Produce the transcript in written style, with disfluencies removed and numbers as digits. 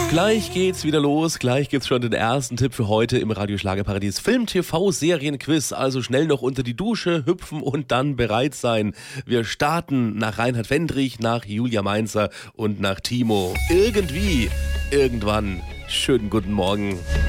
Gleich geht's wieder los, gleich gibt's schon den ersten Tipp für heute im Radio Schlagerparadies Film-TV-Serien-Quiz. Also schnell noch unter die Dusche hüpfen und dann bereit sein. Wir starten nach Reinhard Fendrich, nach Julia Mainzer und nach Timo. Irgendwie, irgendwann. Schönen guten Morgen.